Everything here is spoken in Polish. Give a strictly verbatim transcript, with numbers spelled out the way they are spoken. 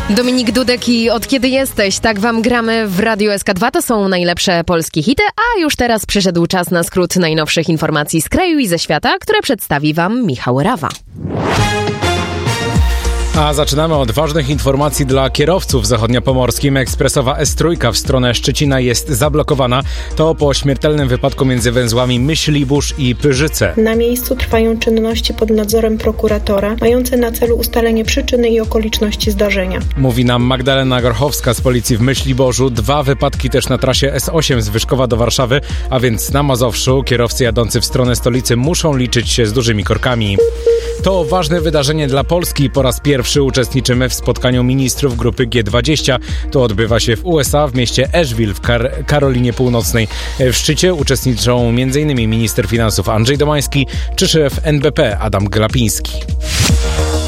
Dominik Dudek i Od kiedy jesteś? Tak wam gramy w Radiu S K dwa. To są najlepsze polskie hity, a już teraz przyszedł czas na skrót najnowszych informacji z kraju i ze świata, które przedstawi wam Michał Rawa. A zaczynamy od ważnych informacji dla kierowców w zachodniopomorskim. Ekspresowa S trzy w stronę Szczecina jest zablokowana. To po śmiertelnym wypadku między węzłami Myślibórz i Pyrzyce. Na miejscu trwają czynności pod nadzorem prokuratora, mające na celu ustalenie przyczyny i okoliczności zdarzenia. Mówi nam Magdalena Gorchowska z policji w Myśliborzu. Dwa wypadki też na trasie S osiem z Wyszkowa do Warszawy, a więc na Mazowszu kierowcy jadący w stronę stolicy muszą liczyć się z dużymi korkami. To ważne wydarzenie dla Polski. Po raz pierwszy uczestniczymy w spotkaniu ministrów grupy G dwadzieścia. To odbywa się w U S A, w mieście Asheville w Kar- Karolinie Północnej. W szczycie uczestniczą m.in. minister finansów Andrzej Domański czy szef N B P Adam Glapiński.